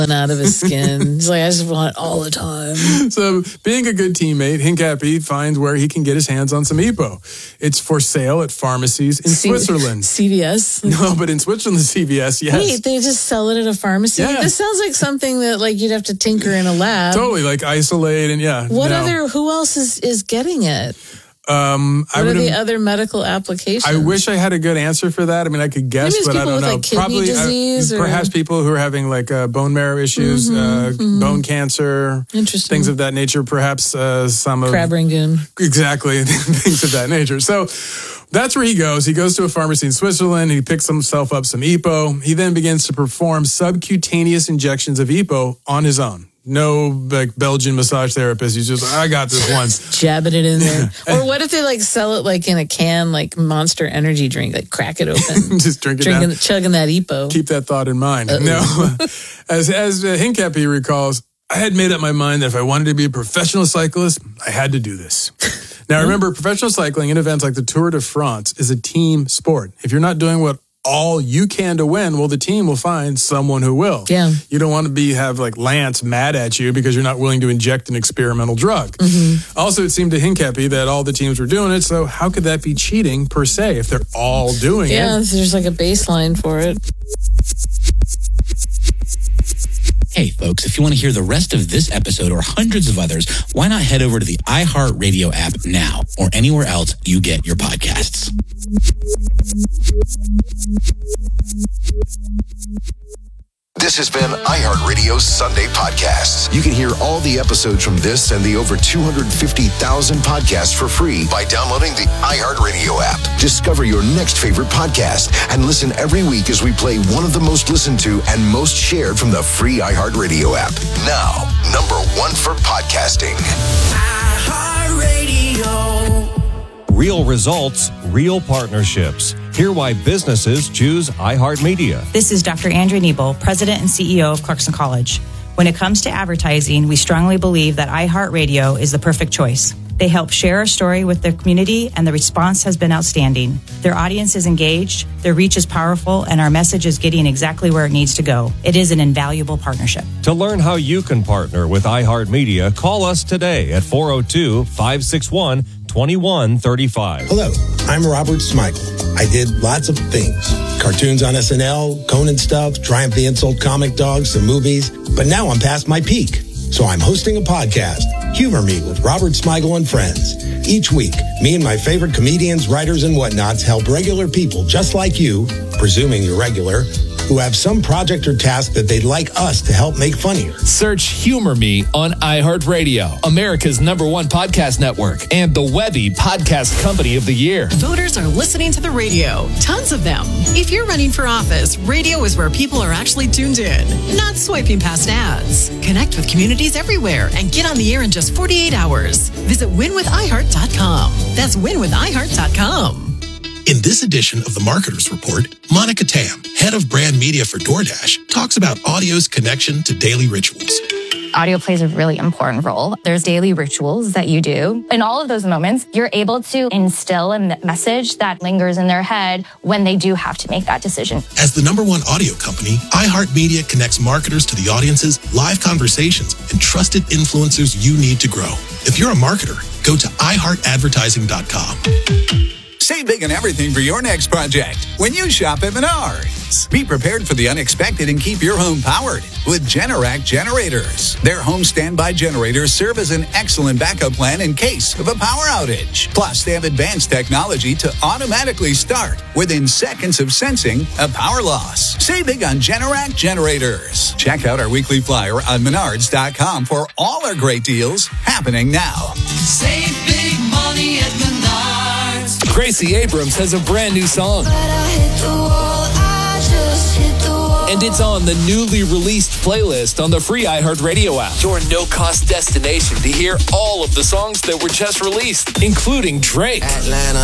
out of his skin. He's like, I just want it all the time. So being a good teammate, Hincapie finds where he can get his hands on some EPO. It's for sale at pharmacies in Switzerland. CVS? No, but in Switzerland, CVS, yes. Wait, they just sell it at a pharmacy? Yeah. This sounds like something that like you'd have to tinker in a lab. Totally, like isolate and Who else is getting it? What are the other medical applications? I wish I had a good answer for that. I mean, I could guess, but I don't know. Like kidney disease perhaps people who are having like bone marrow issues, bone cancer, things of that nature. Perhaps some of crab rangoon. Exactly, things of that nature. So that's where he goes. He goes to a pharmacy in Switzerland. He picks himself up some EPO. He then begins to perform subcutaneous injections of EPO on his own. No, like Belgian massage therapist. He's just, I got this once. Jabbing it in there. Or what if they like sell it like in a can, like Monster Energy drink, like crack it open. Just chugging that EPO. Keep that thought in mind. No, as Hincapie recalls, I had made up my mind that if I wanted to be a professional cyclist, I had to do this. Now, remember, professional cycling in events like the Tour de France is a team sport. If you're not doing what all you can to win, well, the team will find someone who will. Yeah. You don't want to have like Lance mad at you because you're not willing to inject an experimental drug. Also, it seemed to Hincapie that all the teams were doing it, so how could that be cheating per se if they're all doing it? Yeah, there's like a baseline for it. Hey, folks, if you want to hear the rest of this episode or hundreds of others, why not head over to the iHeartRadio app now or anywhere else you get your podcasts. This has been iHeartRadio's Sunday Podcasts. You can hear all the episodes from this and the over 250,000 podcasts for free by downloading the iHeartRadio app. Discover your next favorite podcast and listen every week as we play one of the most listened to and most shared from the free iHeartRadio app. Now, #1 for podcasting. iHeartRadio. Real results, real partnerships. Hear why businesses choose iHeartMedia. This is Dr. Andrea Nebel, President and CEO of Clarkson College. When it comes to advertising, we strongly believe that iHeartRadio is the perfect choice. They help share our story with the community, and the response has been outstanding. Their audience is engaged, their reach is powerful, and our message is getting exactly where it needs to go. It is an invaluable partnership. To learn how you can partner with iHeartMedia, call us today at 402-561-2135. Hello, I'm Robert Smigel. I did lots of things. Cartoons on SNL, Conan stuff, Triumph the Insult Comic Dog, some movies. But now I'm past my peak. So I'm hosting a podcast, Humor Me with Robert Smigel and Friends. Each week, me and my favorite comedians, writers, and whatnots help regular people just like you, presuming you're regular, who have some project or task that they'd like us to help make funnier. Search Humor Me on iHeartRadio, America's #1 podcast network, and the Webby Podcast Company of the Year. Voters are listening to the radio. Tons of them. If you're running for office, radio is where people are actually tuned in, not swiping past ads. Connect with communities everywhere and get on the air in just 48 hours. Visit winwithiheart.com. That's winwithiheart.com. In this edition of the Marketers Report, Monica Tam, head of brand media for DoorDash, talks about audio's connection to daily rituals. Audio plays a really important role. There's daily rituals that you do. In all of those moments, you're able to instill a message that lingers in their head when they do have to make that decision. As the #1 audio company, iHeartMedia connects marketers to the audiences, live conversations, and trusted influencers you need to grow. If you're a marketer, go to iHeartAdvertising.com. Save big on everything for your next project when you shop at Menards. Be prepared for the unexpected and keep your home powered with Generac generators. Their home standby generators serve as an excellent backup plan in case of a power outage. Plus, they have advanced technology to automatically start within seconds of sensing a power loss. Save big on Generac generators. Check out our weekly flyer on Menards.com for all our great deals happening now. Save big money at Menards. Gracie Abrams has a brand new song. And it's on the newly released playlist on the free iHeartRadio app. Your no-cost destination to hear all of the songs that were just released, including Drake. Atlanta.